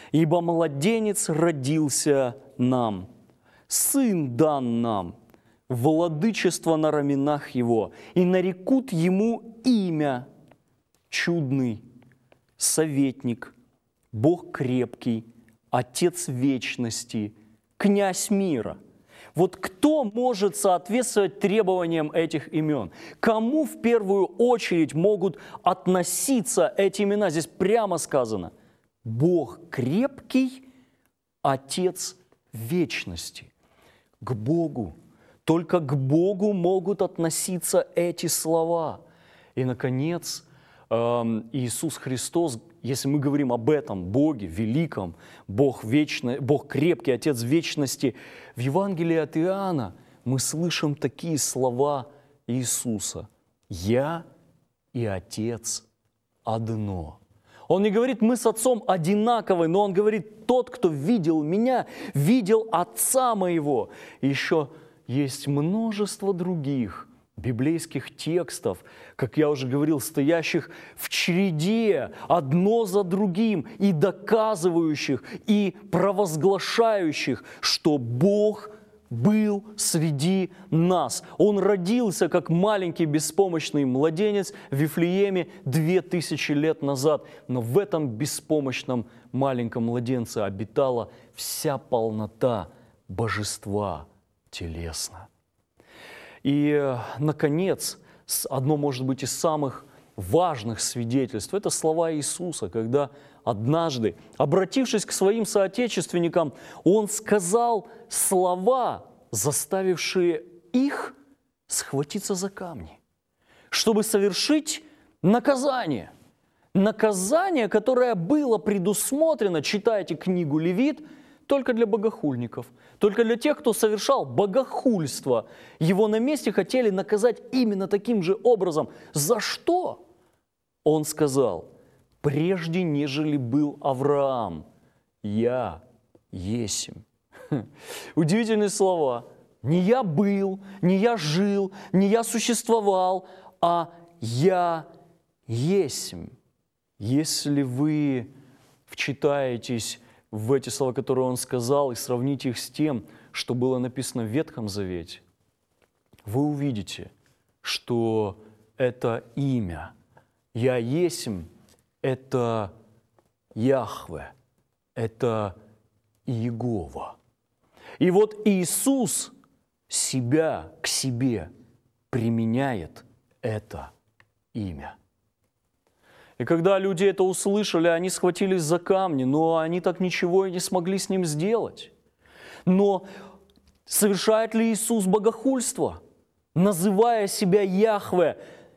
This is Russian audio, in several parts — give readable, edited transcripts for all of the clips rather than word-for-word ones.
Ибо младенец родился нам, сын дан нам, владычество на раменах его, и нарекут ему имя чудный, советник, Бог крепкий, Отец вечности, князь мира. Вот кто может соответствовать требованиям этих имен? Кому в первую очередь могут относиться эти имена? Здесь прямо сказано: Бог крепкий, Отец вечности. К Богу, только к Богу могут относиться эти слова. И, наконец, Иисус Христос, если мы говорим об этом Боге великом, Бог вечный, Бог крепкий, Отец вечности, в Евангелии от Иоанна мы слышим такие слова Иисуса: «Я и Отец одно». Он не говорит: мы с Отцом одинаковы, но Он говорит: тот, кто видел Меня, видел Отца Моего. И еще есть множество других библейских текстов, как я уже говорил, стоящих в череде, одно за другим, и доказывающих, и провозглашающих, что Бог был среди нас. Он родился, как маленький беспомощный младенец в Вифлееме 2000 лет назад, но в этом беспомощном маленьком младенце обитала вся полнота Божества телесно. И, наконец, одно, может быть, из самых важных свидетельств – это слова Иисуса, когда однажды, обратившись к своим соотечественникам, Он сказал слова, заставившие их схватиться за камни, чтобы совершить наказание. Наказание, которое было предусмотрено, читайте книгу Левит, только для богохульников, только для тех, кто совершал богохульство. Его на месте хотели наказать именно таким же образом. За что? Он сказал: прежде нежели был Авраам, я есмь. Удивительные слова. Не я был, не я жил, не я существовал, а я есмь. Если вы вчитаетесь в эти слова, которые Он сказал, и сравните их с тем, что было написано в Ветхом Завете, вы увидите, что это имя «Я есмь» – это Яхве, это Иегова. И вот Иисус себя к себе применяет это имя. И когда люди это услышали, они схватились за камни, но они так ничего и не смогли с ним сделать. Но совершает ли Иисус богохульство, называя себя Яхве,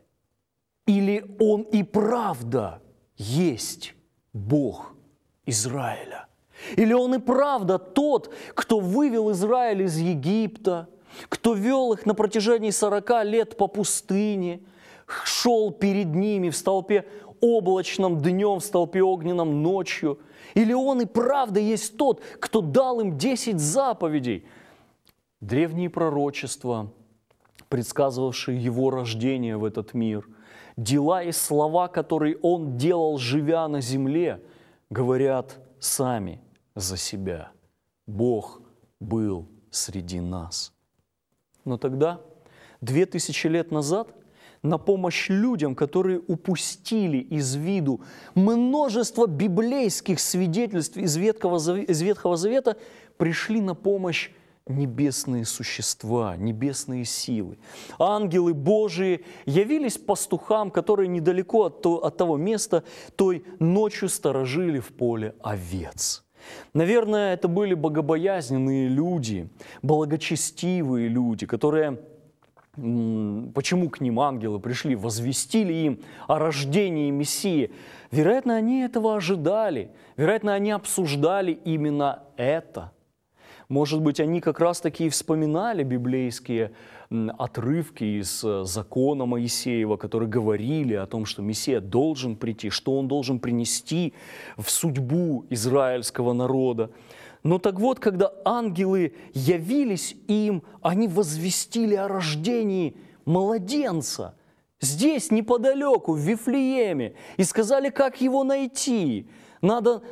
или Он и правда есть Бог Израиля? Или Он и правда тот, кто вывел Израиль из Египта, кто вел их на протяжении 40 лет по пустыне, шел перед ними в столпе облачном днем, в столпе огненном ночью? Или Он и правда есть тот, кто дал им 10 заповедей? Древние пророчества, предсказывавшие Его рождение в этот мир, дела и слова, которые Он делал, живя на земле, говорят сами за себя. Бог был среди нас. Но тогда, 2000 лет назад, на помощь людям, которые упустили из виду множество библейских свидетельств из Ветхого Завета, пришли на помощь небесные существа, небесные силы. Ангелы Божии явились пастухам, которые недалеко от того места той ночью сторожили в поле овец. Наверное, это были богобоязненные люди, благочестивые люди, которые... Почему к ним ангелы пришли, возвестили им о рождении Мессии? Вероятно, они этого ожидали. Вероятно, они обсуждали именно это. Может быть, они как раз-таки и вспоминали библейские отрывки из закона Моисеева, которые говорили о том, что Мессия должен прийти, что Он должен принести в судьбу израильского народа. Но так вот, когда ангелы явились им, они возвестили о рождении младенца здесь, неподалеку, в Вифлееме, и сказали, как его найти. Надо